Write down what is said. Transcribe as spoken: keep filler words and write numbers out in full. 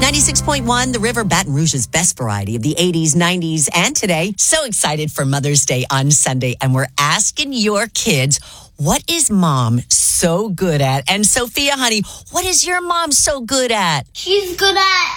ninety-six point one, The River, Baton Rouge's best variety of the eighties, nineties, and today. So excited for Mother's Day on Sunday, and we're asking your kids, what is mom so good at? And Sophia, honey, what is your mom so good at? She's good at